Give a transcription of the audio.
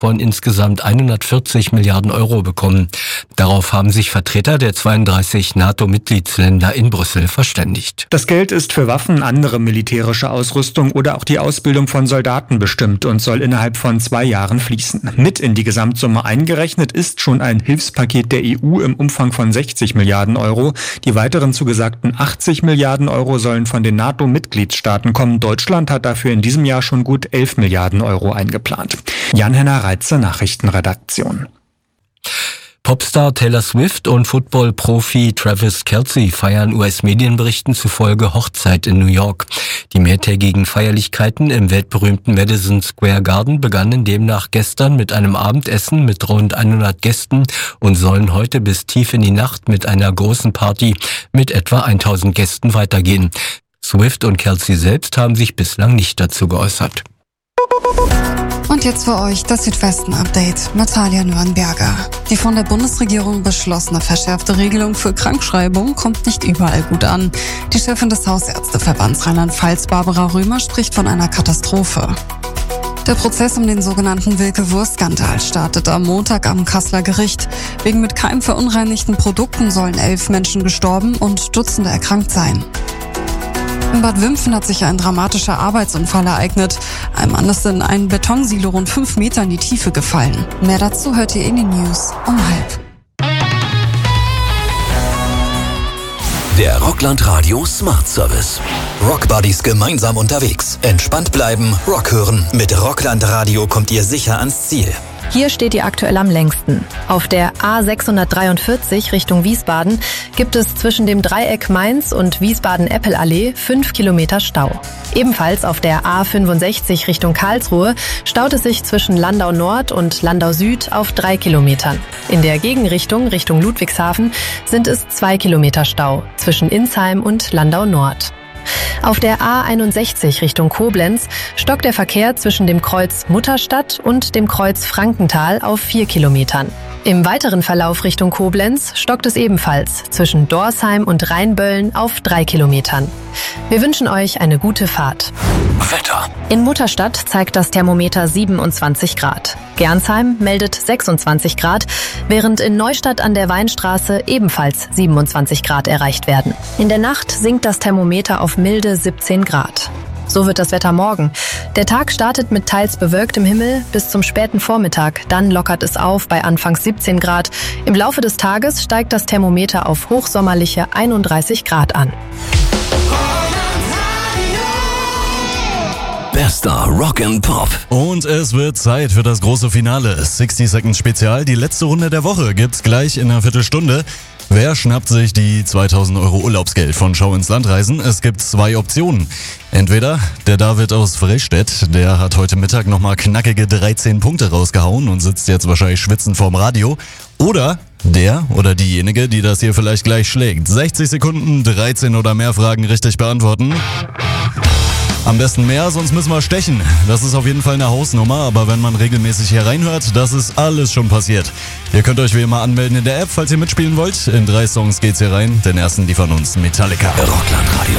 von insgesamt 140 Milliarden Euro bekommen. Darauf haben sich Vertreter der 32 NATO-Mitgliedsländer in Brüssel verständigt. Das Geld ist für Waffen, andere militärische Ausrüstung oder auch die Ausbildung von Soldaten bestimmt und soll innerhalb von 2 Jahren fließen. Mit in die Gesamtsumme eingerechnet ist schon ein Hilfspaket der EU im Umfang von 60 Milliarden Euro. Die weiteren zugesagten 80 Milliarden Euro sollen von den NATO-Mitgliedstaaten kommen. Deutschland hat dafür in diesem Jahr schon gut 11 Milliarden Euro eingeplant. Jan-Henner Reitze, Nachrichtenredaktion. Popstar Taylor Swift und Football-Profi Travis Kelce feiern US-Medienberichten zufolge Hochzeit in New York. Die mehrtägigen Feierlichkeiten im weltberühmten Madison Square Garden begannen demnach gestern mit einem Abendessen mit rund 100 Gästen und sollen heute bis tief in die Nacht mit einer großen Party mit etwa 1000 Gästen weitergehen. Swift und Kelce selbst haben sich bislang nicht dazu geäußert. Und jetzt für euch das Südwesten-Update. Natalia Nürnberger. Die von der Bundesregierung beschlossene verschärfte Regelung für Krankschreibung kommt nicht überall gut an. Die Chefin des Hausärzteverbands Rheinland-Pfalz, Barbara Römer, spricht von einer Katastrophe. Der Prozess um den sogenannten Wilke-Wurst-Skandal startet am Montag am Kasseler Gericht. Wegen mit Keim verunreinigten Produkten sollen 11 Menschen gestorben und Dutzende erkrankt sein. In Bad Wimpfen hat sich ein dramatischer Arbeitsunfall ereignet. Ein Mann ist in ein Betonsilo rund 5 Meter in die Tiefe gefallen. Mehr dazu hört ihr in den News um 12:30. Der Rockland Radio Smart Service. Rockbuddies gemeinsam unterwegs. Entspannt bleiben, Rock hören. Mit Rockland Radio kommt ihr sicher ans Ziel. Hier steht ihr aktuell am längsten. Auf der A643 Richtung Wiesbaden gibt es zwischen dem Dreieck Mainz und Wiesbaden-Eppel-Allee 5 Kilometer Stau. Ebenfalls auf der A65 Richtung Karlsruhe staut es sich zwischen Landau Nord und Landau Süd auf 3 Kilometern. In der Gegenrichtung Richtung Ludwigshafen sind es 2 Kilometer Stau zwischen Insheim und Landau Nord. Auf der A61 Richtung Koblenz stockt der Verkehr zwischen dem Kreuz Mutterstadt und dem Kreuz Frankenthal auf 4 Kilometern. Im weiteren Verlauf Richtung Koblenz stockt es ebenfalls zwischen Dorsheim und Rheinböllen auf 3 Kilometern. Wir wünschen euch eine gute Fahrt. Wetter. In Mutterstadt zeigt das Thermometer 27 Grad. Gernsheim meldet 26 Grad, während in Neustadt an der Weinstraße ebenfalls 27 Grad erreicht werden. In der Nacht sinkt das Thermometer auf milde 17 Grad. So wird das Wetter morgen. Der Tag startet mit teils bewölktem Himmel bis zum späten Vormittag. Dann lockert es auf bei anfangs 17 Grad. Im Laufe des Tages steigt das Thermometer auf hochsommerliche 31 Grad an. Bester Rock and Pop. Und es wird Zeit für das große Finale. 60 Seconds Spezial. Die letzte Runde der Woche gibt's gleich in einer Viertelstunde. Wer schnappt sich die 2000 Euro Urlaubsgeld von Schau ins Land reisen? Es gibt 2 Optionen. Entweder der David aus Freystedt, der hat heute Mittag nochmal knackige 13 Punkte rausgehauen und sitzt jetzt wahrscheinlich schwitzend vorm Radio. Oder der oder diejenige, die das hier vielleicht gleich schlägt. 60 Sekunden, 13 oder mehr Fragen richtig beantworten. Am besten mehr, sonst müssen wir stechen. Das ist auf jeden Fall eine Hausnummer, aber wenn man regelmäßig hier reinhört, das ist alles schon passiert. Ihr könnt euch wie immer anmelden in der App, falls ihr mitspielen wollt. In 3 Songs geht's hier rein. Den ersten liefern uns Metallica. Rockland Radio.